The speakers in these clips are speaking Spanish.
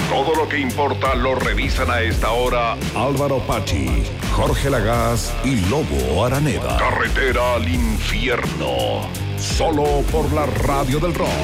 Todo lo que importa lo revisan a esta hora Álvaro Pachi, Jorge Lagaz y Lobo Araneda. Carretera al infierno. Solo por la Radio del Rock.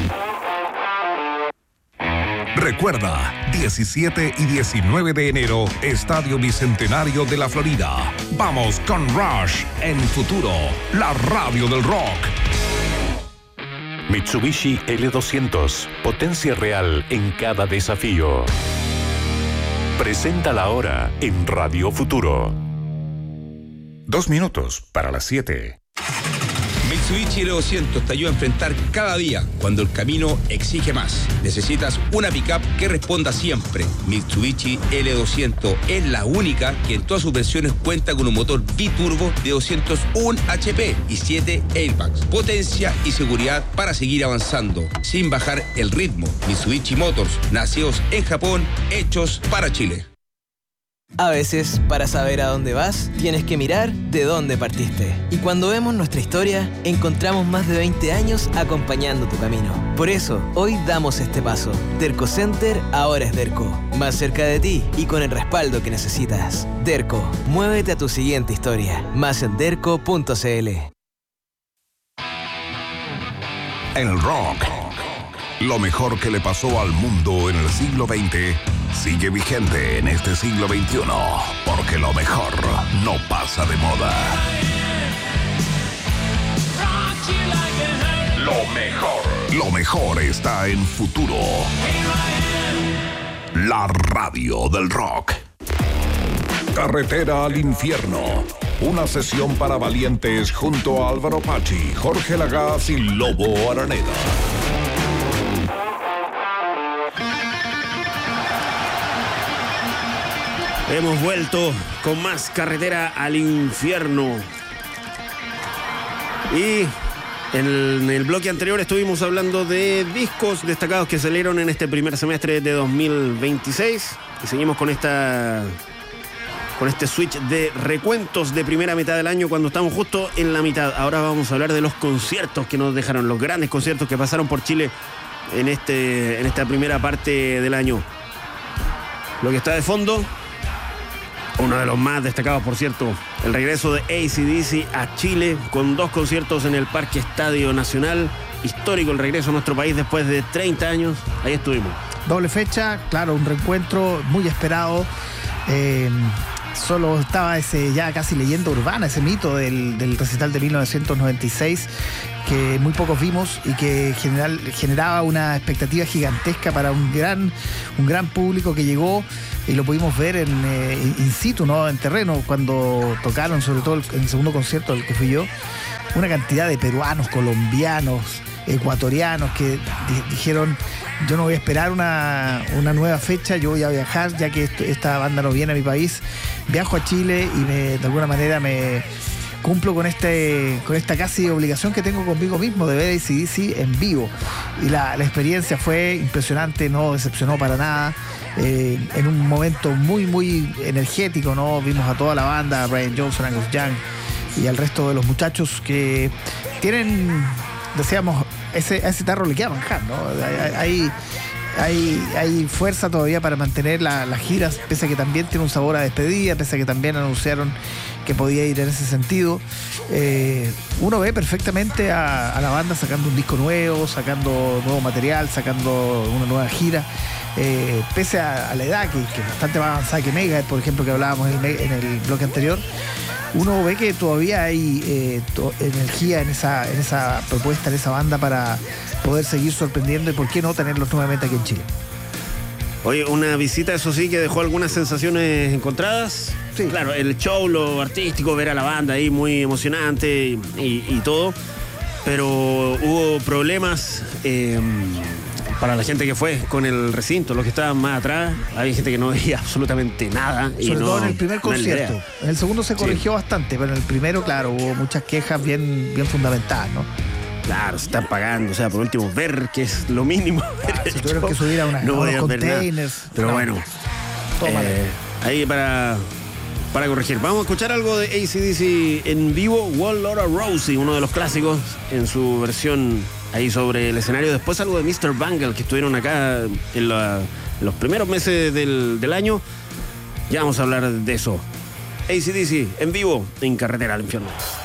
Recuerda, 17 y 19 de enero, Estadio Bicentenario de la Florida. Vamos con Rush en Futuro, la Radio del Rock. Mitsubishi L200, potencia real en cada desafío. Presenta la hora en Radio Futuro. 2 minutos para las 7. Mitsubishi L200 te ayuda a enfrentar cada día cuando el camino exige más. Necesitas una pickup que responda siempre. Mitsubishi L200 es la única que en todas sus versiones cuenta con un motor biturbo de 201 HP y 7 airbags. Potencia y seguridad para seguir avanzando sin bajar el ritmo. Mitsubishi Motors, nacidos en Japón, hechos para Chile. A veces, para saber a dónde vas, tienes que mirar de dónde partiste. Y cuando vemos nuestra historia, encontramos más de 20 años acompañando tu camino. Por eso, hoy damos este paso. Derco Center ahora es Derco. Más cerca de ti y con el respaldo que necesitas. Derco, muévete a tu siguiente historia. Más en derco.cl. El rock, lo mejor que le pasó al mundo en el siglo XX, sigue vigente en este siglo XXI, porque lo mejor no pasa de moda. Lo mejor está en Futuro, la radio del rock. Carretera al infierno, una sesión para valientes junto a Álvaro Pachi, Jorge Lagaz y Lobo Araneda. Hemos vuelto con más Carretera al Infierno. Y en el bloque anterior estuvimos hablando de discos destacados que salieron en este primer semestre de 2026. Y seguimos con este switch de recuentos de primera mitad del año cuando estamos justo en la mitad. Ahora vamos a hablar de los conciertos que nos dejaron, los grandes conciertos que pasaron por Chile en esta primera parte del año. Lo que está de fondo, uno de los más destacados, por cierto, el regreso de AC/DC a Chile con 2 conciertos en el Parque Estadio Nacional. Histórico el regreso a nuestro país después de 30 años. Ahí estuvimos. Doble fecha, claro, un reencuentro muy esperado. Solo estaba ese ya casi leyenda urbana, ese mito del recital de 1996 que muy pocos vimos y que generaba una expectativa gigantesca para un gran público que llegó y lo pudimos ver in situ, ¿no? En terreno, cuando tocaron, sobre todo en el segundo concierto al que fui yo, una cantidad de peruanos, colombianos, ecuatorianos que dijeron: yo no voy a esperar una nueva fecha, yo voy a viajar, ya que esta banda no viene a mi país, viajo a Chile y de alguna manera me cumplo con esta casi obligación que tengo conmigo mismo de ver AC/DC en vivo. Y la experiencia fue impresionante, no decepcionó para nada. En un momento muy, muy energético, ¿no? Vimos a toda la banda, a Brian Johnson, Angus Young y al resto de los muchachos que tienen, decíamos, a ese tarro le queda manjar, ¿no? Hay fuerza todavía para mantener las giras, pese a que también tiene un sabor a despedida, pese a que también anunciaron que podía ir en ese sentido. Uno ve perfectamente a la banda sacando un disco nuevo, sacando nuevo material, sacando una nueva gira. Pese a la edad que es bastante más avanzada que Megadeth, por ejemplo, que hablábamos en el bloque anterior, uno ve que todavía hay energía en esa propuesta, en esa banda, para poder seguir sorprendiendo y por qué no tenerlos nuevamente aquí en Chile. Oye, una visita, eso sí, que dejó algunas sensaciones encontradas. Sí. Claro, el show, lo artístico, ver a la banda ahí muy emocionante y todo, pero hubo problemas para la gente que fue con el recinto, los que estaban más atrás. Había gente que no veía absolutamente nada. Sobre todo en el primer concierto. En el segundo se corrigió bastante, pero en el primero, claro, hubo muchas quejas bien fundamentadas, ¿no? Claro, se están pagando, o sea, por último, ver, que es lo mínimo. Si tuvieron que subir a unos containers. Pero bueno, ahí para corregir. Vamos a escuchar algo de AC/DC en vivo, One Laura Rousey, uno de los clásicos en su versión ahí sobre el escenario. Después algo de Mr. Bangle, que estuvieron acá en los primeros meses del año. Ya vamos a hablar de eso. AC/DC en vivo en Carretera al Infierno.